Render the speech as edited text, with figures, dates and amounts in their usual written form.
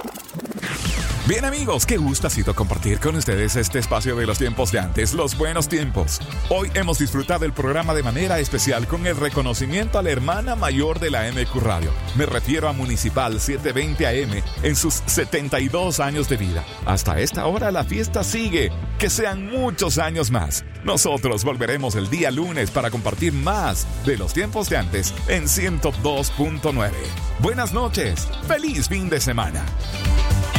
Bien amigos, qué gusto ha sido compartir con ustedes este espacio de los tiempos de antes, los buenos tiempos. Hoy hemos disfrutado el programa de manera especial con el reconocimiento a la hermana mayor de la MQ Radio. Me refiero a Municipal 720 AM en sus 72 años de vida. Hasta esta hora la fiesta sigue. Que sean muchos años más. Nosotros volveremos el día lunes para compartir más de los tiempos de antes en 102.9. Buenas noches, feliz fin de semana.